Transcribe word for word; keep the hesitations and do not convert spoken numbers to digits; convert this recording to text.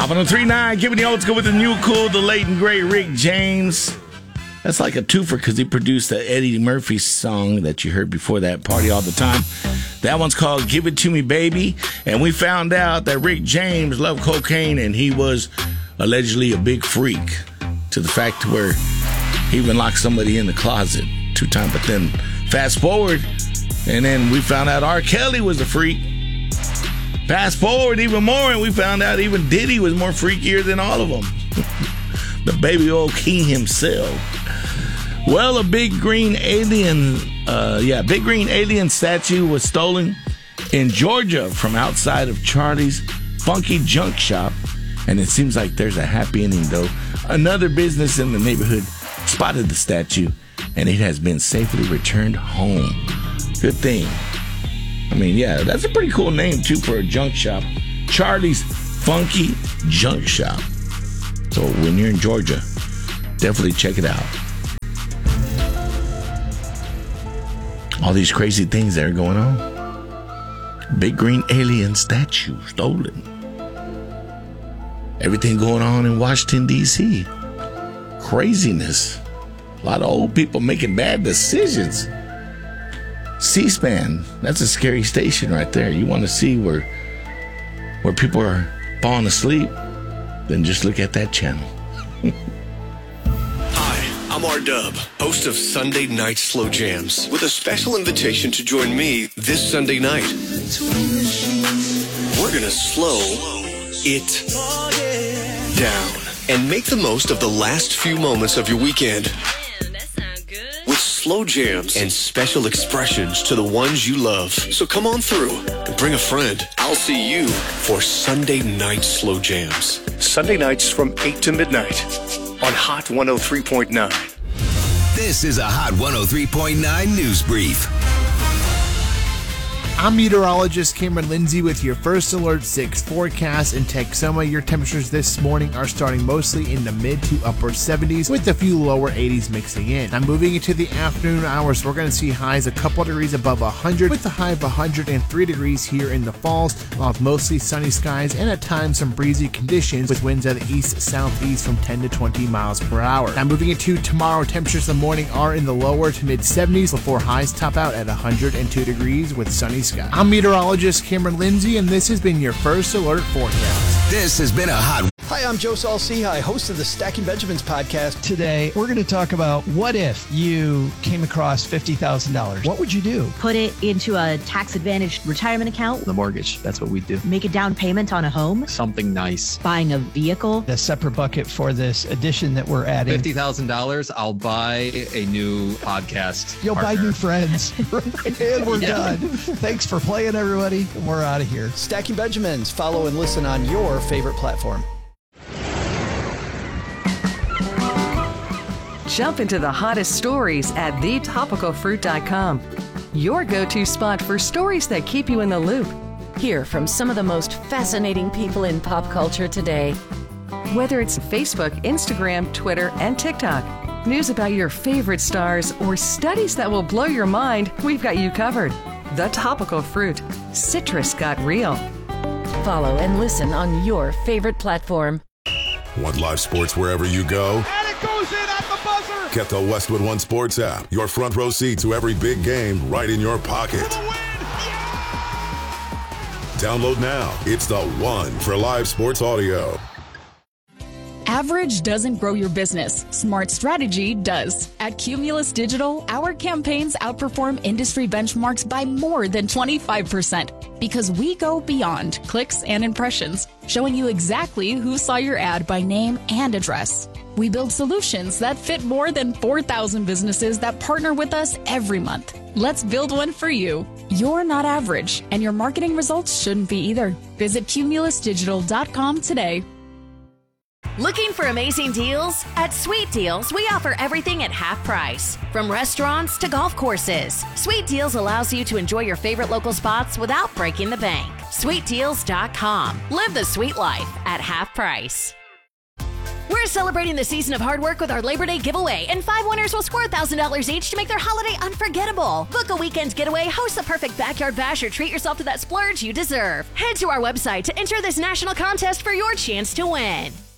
Hot one oh three point nine, giving the old school with the new cool, the late and great Rick James. That's like a twofer because he produced the Eddie Murphy song that you heard before that, Party All the Time. That one's called Give It To Me, Baby. And we found out that Rick James loved cocaine and he was allegedly a big freak to the fact where he even locked somebody in the closet two times. But then fast forward, and then we found out R. Kelly was a freak. Fast forward even more, and we found out even Diddy was more freakier than all of them. The baby old king himself. Well, a big green alien, uh, yeah, big green alien statue was stolen in Georgia from outside of Charlie's Funky Junk Shop. And it seems like there's a happy ending, though. Another business in the neighborhood spotted the statue, and it has been safely returned home. Good thing. I mean, yeah, that's a pretty cool name, too, for a junk shop. Charlie's Funky Junk Shop. So when you're in Georgia, definitely check it out. All these crazy things that are going on. Big green alien statue stolen. Everything going on in Washington, D C Craziness. A lot of old people making bad decisions. C-SPAN, that's a scary station right there. You want to see where where people are falling asleep, then just look at that channel. Hi, I'm R-Dub, host of Sunday Night Slow Jams, with a special invitation to join me this Sunday night. We're gonna slow it down and make the most of the last few moments of your weekend. With slow jams and special expressions to the ones you love. So come on through and bring a friend. I'll see you for Sunday Night Slow Jams. Sunday nights from eight to midnight on Hot one oh three point nine. This is a Hot one oh three point nine News Brief. I'm meteorologist Cameron Lindsay with your First Alert six forecast. In Texoma, your temperatures this morning are starting mostly in the mid to upper seventies with a few lower eighties mixing in. Now moving into the afternoon hours, we're going to see highs a couple degrees above one hundred with a high of one hundred three degrees here in the Falls, along with mostly sunny skies and at times some breezy conditions with winds at the east-southeast from ten to twenty miles per hour. Now moving into tomorrow, temperatures in the morning are in the lower to mid seventies before highs top out at one hundred two degrees with sunny skies. I'm meteorologist Cameron Lindsay, and this has been your First Alert forecast. This has been a Hot. Hi, I'm Joe Saul-Sehy, host of the Stacking Benjamins podcast. Today, we're going to talk about what if you came across fifty thousand dollars? What would you do? Put it into a tax-advantaged retirement account. The mortgage, that's what we do. Make a down payment on a home. Something nice. Buying a vehicle. The separate bucket for this edition that we're adding. fifty thousand dollars, I'll buy a new podcast You'll partner. buy new friends. And we're Yeah. done. Thanks for playing, everybody. And we're out of here. Stacking Benjamins. Follow and listen on your favorite platform. Jump into the hottest stories at the topical fruit dot com. Your go-to spot for stories that keep you in the loop. Hear from some of the most fascinating people in pop culture today. Whether it's Facebook, Instagram, Twitter, and TikTok, news about your favorite stars, or studies that will blow your mind, we've got you covered. The Topical Fruit. Citrus got real. Follow and listen on your favorite platform. Want live sports wherever you go? And it goes in at the buzzer! Get the Westwood One Sports app. Your front row seat to every big game right in your pocket. Download now. It's the one for live sports audio. Average doesn't grow your business. Smart strategy does. At Cumulus Digital, our campaigns outperform industry benchmarks by more than twenty-five percent because we go beyond clicks and impressions, showing you exactly who saw your ad by name and address. We build solutions that fit more than four thousand businesses that partner with us every month. Let's build one for you. You're not average, and your marketing results shouldn't be either. Visit cumulus digital dot com today. Looking for amazing deals? At Sweet Deals, we offer everything at half price. From restaurants to golf courses, Sweet Deals allows you to enjoy your favorite local spots without breaking the bank. sweet deals dot com. Live the sweet life at half price. We're celebrating the season of hard work with our Labor Day giveaway, and five winners will score one thousand dollars each to make their holiday unforgettable. Book a weekend getaway, host the perfect backyard bash, or treat yourself to that splurge you deserve. Head to our website to enter this national contest for your chance to win.